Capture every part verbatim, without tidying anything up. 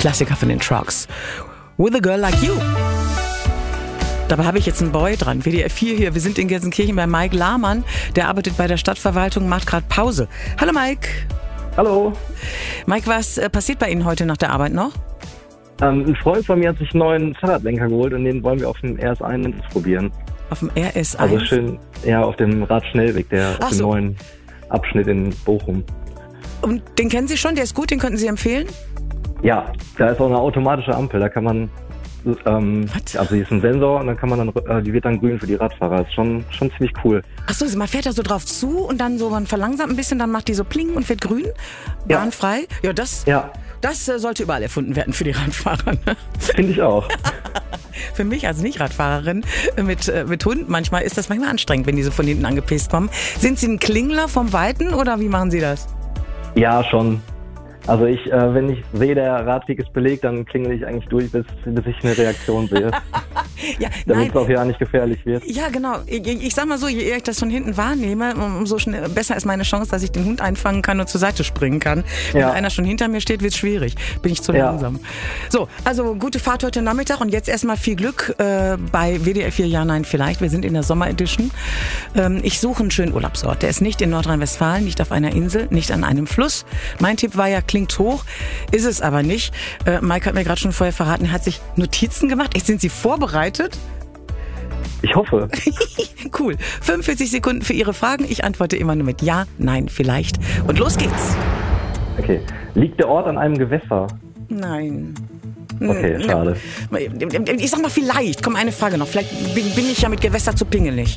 Klassiker von den Trucks. With a Girl Like You. Dabei habe ich jetzt einen Boy dran. W D R vier hier. Wir sind in Gelsenkirchen bei Mike Lahmann. Der arbeitet bei der Stadtverwaltung, macht gerade Pause. Hallo Mike. Hallo. Mike, was äh, passiert bei Ihnen heute nach der Arbeit noch? Ähm, ein Freund von mir hat sich einen neuen Fahrradlenker geholt und den wollen wir auf dem R S eins probieren. Auf dem R S eins? Also schön, ja, auf dem Radschnellweg, der Ach auf dem so. neuen Abschnitt in Bochum. Und den kennen Sie schon? Der ist gut, den könnten Sie empfehlen? Ja, da ist auch eine automatische Ampel, da kann man, ähm, Was? also hier ist ein Sensor und dann kann man dann, äh, die wird dann grün für die Radfahrer. Das ist schon, schon ziemlich cool. Ach so, man fährt da so drauf zu und dann so, man verlangsamt ein bisschen, dann macht die so pling und wird grün, Ja. bahnfrei. Ja, das, Ja, das äh, sollte überall erfunden werden für die Radfahrer. Ne? finde ich auch. Für mich als Nicht-Radfahrerin äh, mit, äh, mit Hund manchmal ist das manchmal anstrengend, wenn die so von hinten angepisst kommen. Sind Sie ein Klingler vom Weiten oder wie machen Sie das? Ja, schon. Also ich, äh, wenn ich sehe, der Radweg ist belegt, dann klingel ich eigentlich durch, bis, bis ich eine Reaktion sehe. Ja, Damit nein. es auch ja nicht gefährlich wird. Ja, genau. Ich, ich sag mal so, je eher ich das von hinten wahrnehme, umso schnell, besser ist meine Chance, dass ich den Hund einfangen kann und zur Seite springen kann. Wenn Ja. einer schon hinter mir steht, wird es schwierig. Bin ich zu Ja. langsam. So, also gute Fahrt heute Nachmittag und jetzt erstmal viel Glück äh, bei W D R vier Ja, Nein, Vielleicht. Wir sind in der Sommeredition. Ähm, ich suche einen schönen Urlaubsort. Der ist nicht in Nordrhein-Westfalen, nicht auf einer Insel, nicht an einem Fluss. Mein Tipp war ja, klingt hoch, ist es aber nicht. Äh, Mike hat mir gerade schon vorher verraten, er hat sich Notizen gemacht. Echt, sind Sie vorbereitet? Ich hoffe. Cool. fünfundvierzig Sekunden für Ihre Fragen. Ich antworte immer nur mit Ja, Nein, Vielleicht. Und los geht's. Okay. Liegt der Ort an einem Gewässer? Nein. Okay, Hm, schade. Ich sag mal vielleicht. Komm, eine Frage noch. Vielleicht bin, bin ich ja mit Gewässer zu pingelig.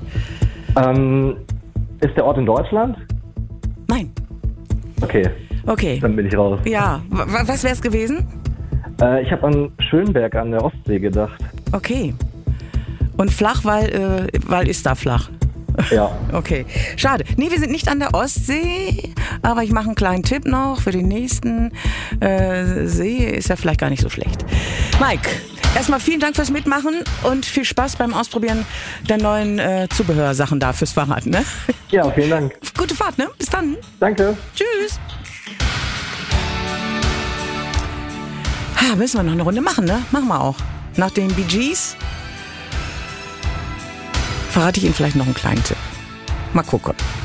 Ähm, ist der Ort in Deutschland? Nein. Okay, Okay. dann bin ich raus. Ja, w- was wäre es gewesen? Äh, ich habe an Schönberg an der Ostsee gedacht. Okay. Und flach, weil, äh, weil ist da flach. Ja. Okay, schade. Nee, wir sind nicht an der Ostsee, aber ich mache einen kleinen Tipp noch für den nächsten. Äh, See ist ja vielleicht gar nicht so schlecht. Mike, erstmal vielen Dank fürs Mitmachen und viel Spaß beim Ausprobieren der neuen äh, Zubehörsachen da fürs Fahrrad. Ne? Ja, vielen Dank. Gute Fahrt, ne? Bis dann. Danke. Tschüss. Ha, müssen wir noch eine Runde machen, ne? Machen wir auch. Nach den Bee Gees verrate ich Ihnen vielleicht noch einen kleinen Tipp. Mal gucken.